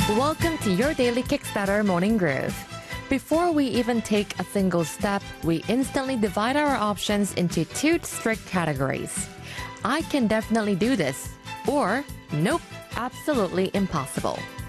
Welcome to your daily Kickstarter morning groove. Before we even take a single step, we instantly divide our options into two strict categories. I can definitely do this, or nope, absolutely impossible.